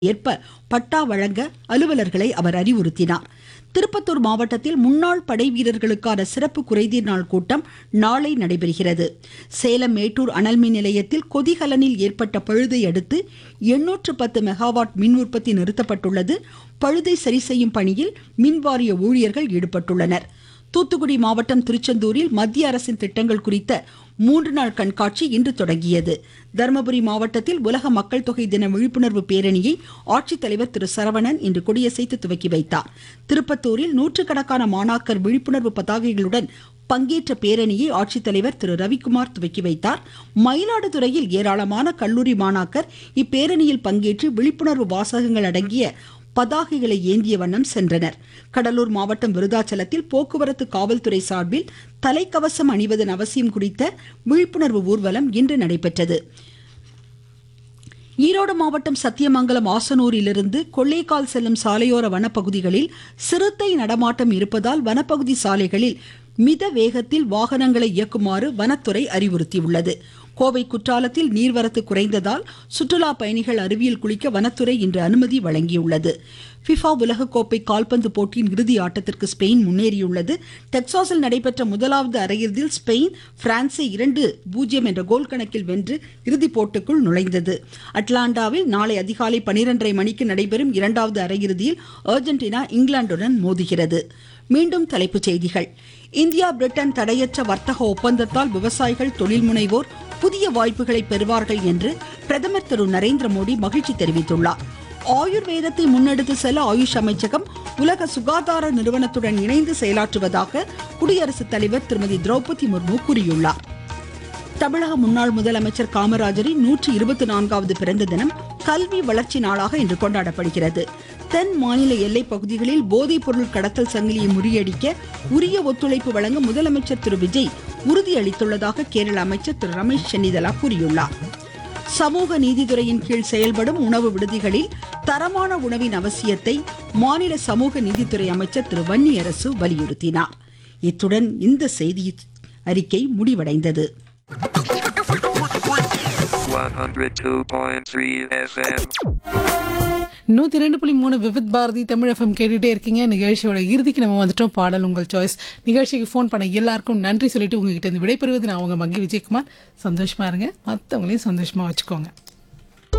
ஏற்ப பட்டா வழங்க அலுவலர்களை அவர் அறிவுறுத்தினார். திருப்பத்தூர் மாவட்டத்தில் முன்னாள் படை வீரர்களுக்கான சிறப்பு குறைதீர் நாள் கூட்டம் நாளை நடைபெறுகிறது. சேலம் மேட்டூர் அனல்மின் நிலையத்தில் கொதிகலனில் ஏற்பட்ட பழுதை அடுத்து 810 மெகாவாட் மின் உற்பத்தி நிறுத்தப்பட்டுள்ளது. பழுதை சரி செய்யும் பணியில் மின்வாரிய ஊழியர்கள் ஈடுபட்டுள்ளனர். தூத்துக்குடி மாவட்டம் திருச்செந்தூரில் மத்திய அரசின் திட்டங்கள் குறித்த 3 நாள் கண்காட்சி இன்று தொடங்கியது. தருமபுரி மாவட்டத்தில் உலக மக்கள் தொகை தின விழிப்புணர்வு பேரணியை ஆட்சித்தலைவர் திரு சரவணன் இன்று கொடியசைத்து துவக்கி வைத்தார். திருப்பத்தூரில் நூற்றுக்கணக்கான மாணாக்கர் விழிப்புணர்வு பதாகைகளுடன் பங்கேற்ற பேரணியை ஆட்சித்தலைவர் திரு ரவிக்குமார் துவக்கி வைத்தார். மயிலாடுதுறையில் ஏராளமான கல்லூரி மாணாக்கர் இப்பேரணியில் பங்கேற்று விழிப்புணர்வு வாசகங்கள் அடங்கிய பதாகைகளை ஏந்திய வண்ணம் சென்றனர். கடலூர் மாவட்டம் விருதாச்சலத்தில் போக்குவரத்து காவல்துறை சார்பில் தலைக்கவசம் அணிவதன் அவசியம் குறித்த விழிப்புணர்வு ஊர்வலம் இன்று நடைபெற்றது. ஈரோடு மாவட்டம் சத்தியமங்கலம் ஆசனூரிலிருந்து கொள்ளைக்கால் செல்லும் சாலையோர வனப்பகுதிகளில் சிறுத்தை நடமாட்டம் இருப்பதால் வனப்பகுதி சாலைகளில் மித வேகத்தில் வாகனங்களை இயக்குமாறு வனத்துறை அறிவுறுத்தியுள்ளது. கோவை குற்றாலத்தில் நீர்வரத்து குறைந்ததால் சுற்றுலா பயணிகள் அருவியில் குளிக்க வனத்துறை இன்று அனுமதி வழங்கியுள்ளது. ஃபிஃபா உலகக்கோப்பை கால்பந்து போட்டியின் இறுதி ஆட்டத்திற்கு ஸ்பெயின் முன்னேறியுள்ளது. டெக்சாஸில் நடைபெற்ற முதலாவது அரையிறுதியில் ஸ்பெயின் பிரான்ஸை 2-0 என்ற கோல் கணக்கில் வென்று இறுதிப் போட்டிக்குள் நுழைந்தது. அட்லாண்டாவில் நாளை அதிகாலை 12:30 மணிக்கு நடைபெறும் இரண்டாவது அரையிறுதியில் அர்ஜென்டினா இங்கிலாந்துடன் மோதுகிறது. மீண்டும் தலைப்புச் செய்திகள். இந்தியா பிரிட்டன் தடையற்ற வர்த்தக ஒப்பந்தத்தால் விவசாயிகள், தொழில் முனைவோர் புதிய வாய்ப்புகளை பெறுவார்கள் என்று பிரதமர் திரு நரேந்திர மோடி மகிழ்ச்சி தெரிவித்துள்ளார். ஆயுர்வேதத்தை முன்னெடுத்து செல்ல ஆயுஷ் அமைச்சகம் உலக சுகாதார நிறுவனத்துடன் இணைந்து செயலாற்றுவதாக குடியரசுத் தலைவர் திருமதி திரௌபதி முர்மு கூறியுள்ளார். தமிழக முன்னாள் முதலமைச்சர் காமராஜரின் 124வது பிறந்த தினம் கல்வி வளர்ச்சி நாளாக இன்று கொண்டாடப்படுகிறது. தென் மாநில எல்லை பகுதிகளில் போதைப் பொருள் கடத்தல் சங்கிலியை முறியடிக்க உரிய ஒத்துழைப்பு வழங்க முதலமைச்சர் திரு விஜய் உறுதியளித்துள்ளதாக கேரள அமைச்சர் திரு ரமேஷ் சென்னிதலா கூறியுள்ளார். சமூக நீதித்துறையின் கீழ் செயல்படும் உணவு விடுதிகளில் தரமான உணவின் அவசியத்தை மாநில சமூக நீதித்துறை அமைச்சர் திரு வன்னியரசு வலியுறுத்தினார். இத்துடன் இந்த செய்தி அறிக்கை முடிவடைந்தது. 102.3 FM 102.3 விவித் பாரதி தமிழ் FM கேட்டுட்டே இருக்கீங்க. நிகழ்ச்சியோட இறுதிக்கு நம்ம வந்துட்டோம். பாடல் உங்கள் சாய்ஸ். நிகழ்ச்சிக்கு ஃபோன் பண்ண எல்லாருக்கும் நன்றி சொல்லிட்டு உங்ககிட்ட இருந்து விடைபெறுவது நான் உங்க மங்கி விஜயகுமார். சந்தோஷமா இருங்க, மற்றவங்களையும் சந்தோஷமா வச்சுக்கோங்க.